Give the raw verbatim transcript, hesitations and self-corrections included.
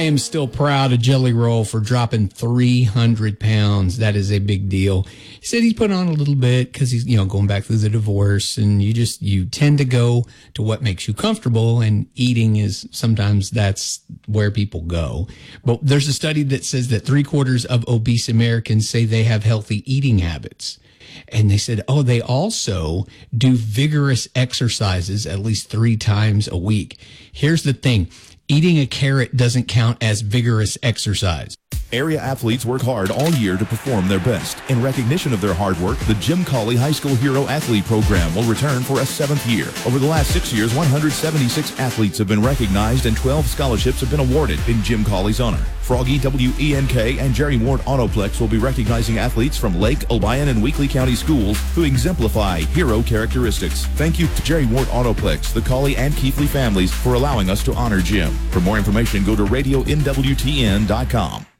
am still proud of Jelly Roll for dropping three hundred pounds. That is a big deal. He said he's put on a little bit because he's, you know, going back through the divorce, and you just, you tend to go to what makes you comfortable, and eating is sometimes that's where people go. But there's a study that says that three quarters of obese Americans say they have healthy eating habits. And they said, oh, they also do vigorous exercises at least three times a week. Here's the thing. Eating a carrot doesn't count as vigorous exercise. Area athletes work hard all year to perform their best. In recognition of their hard work, the Jim Cawley High School Hero Athlete Program will return for a seventh year. Over the last six years, one hundred seventy-six athletes have been recognized and twelve scholarships have been awarded in Jim Cawley's honor. Froggy W E N K and Jerry Ward Autoplex will be recognizing athletes from Lake, Obion, and Weakley County schools who exemplify hero characteristics. Thank you to Jerry Ward Autoplex, the Cawley and Keithley families for allowing us to honor Jim. For more information, go to radio N W T N dot com.